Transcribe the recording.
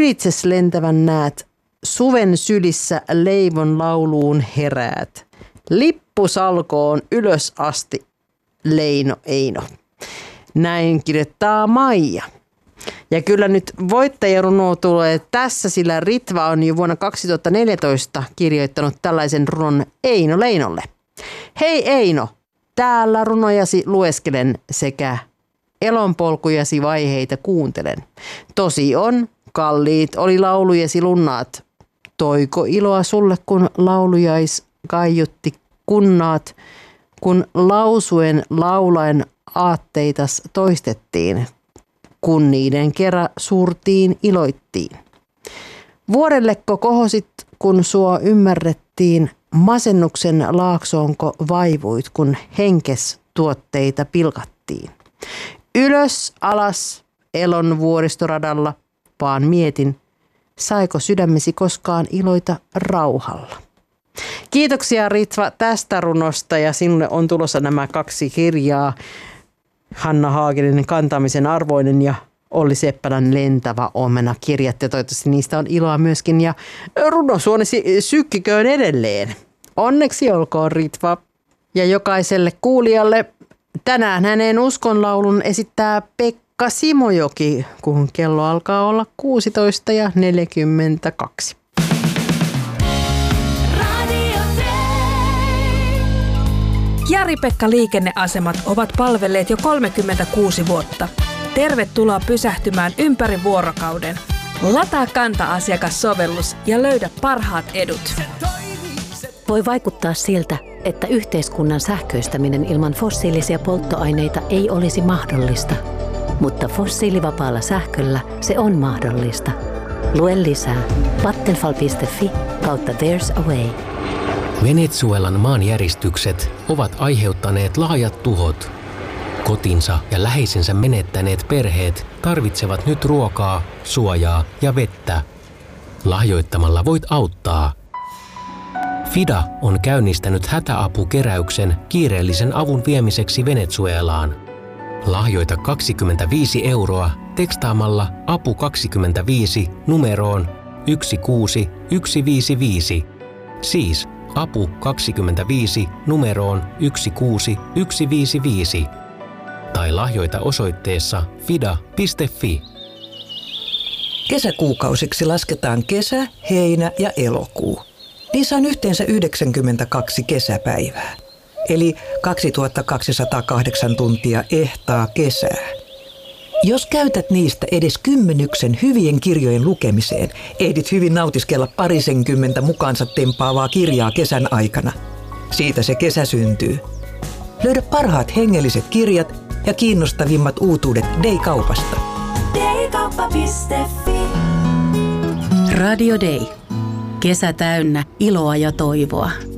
ylitses lentävän näet, suven sylissä leivon lauluun heräät. Lippusalkoon ylös asti, Leino Eino. Näin kirjoittaa Maija. Ja kyllä nyt voittajaruno tulee tässä, sillä Ritva on jo vuonna 2014 kirjoittanut tällaisen runon Eino Leinolle. Hei Eino, täällä runojasi lueskelen sekä elonpolkujasi vaiheita kuuntelen. Tosi on, kalliit oli laulujesi lunnaat. Toiko iloa sulle, kun laulujais kaiutti kunnaat, kun lausuen laulaen aatteitas toistettiin, kun niiden kerran suurtiin iloittiin. Vuorelleko kohosit, kun sua ymmärrettiin, masennuksen laaksoonko vaivuit, kun henkes tuotteita pilkattiin. Ylös alas elon vuoristoradalla, vaan mietin, saiko sydämesi koskaan iloita rauhalla. Kiitoksia Ritva tästä runosta ja sinulle on tulossa nämä 2 kirjaa. Hanna Haagelinen Kantamisen arvoinen ja Olli Seppälän Lentävä omena kirjat ja toivottavasti niistä on iloa myöskin ja runosuonesi sykkiköön edelleen. Onneksi olkoon Ritva ja jokaiselle kuulijalle. Tänään hänen uskonlaulun esittää Pekka Simojoki, kun kello alkaa olla 16:42. Jari-Pekka liikenneasemat ovat palvelleet jo 36 vuotta. Tervetuloa pysähtymään ympäri vuorokauden. Lataa Kanta-asiakassovellus ja löydä parhaat edut. Voi vaikuttaa siltä, että yhteiskunnan sähköistäminen ilman fossiilisia polttoaineita ei olisi mahdollista. Mutta fossiilivapaalla sähköllä se on mahdollista. Lue lisää vattenfall.fi/there's a way. Venezuelan maanjäristykset ovat aiheuttaneet laajat tuhot. Kotinsa ja läheisensä menettäneet perheet tarvitsevat nyt ruokaa, suojaa ja vettä. Lahjoittamalla voit auttaa. FIDA on käynnistänyt hätäapukeräyksen kiireellisen avun viemiseksi Venezuelaan. Lahjoita 25 € tekstaamalla apu 25 numeroon 16155. Siis apu 25 numeroon 16155. Tai lahjoita osoitteessa fida.fi. Kesäkuukausiksi lasketaan kesä, heinä ja elokuu. Niissä on yhteensä 92 kesäpäivää, eli 2208 tuntia ehtaa kesää. Jos käytät niistä edes 10 hyvien kirjojen lukemiseen, ehdit hyvin nautiskella 20 mukaansa tempaavaa kirjaa kesän aikana. Siitä se kesä syntyy. Löydä parhaat hengelliset kirjat ja kiinnostavimmat uutuudet Day-kaupasta. Daykauppa.fi. Radio Day. Kesä täynnä iloa ja toivoa.